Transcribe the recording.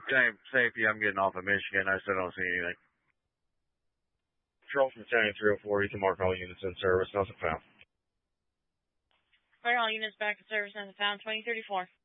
Safety, I'm getting off of Michigan. I still don't see anything. Control from 7304, you can mark all units in service. Nothing found. All units back in service. Nothing found. 2034.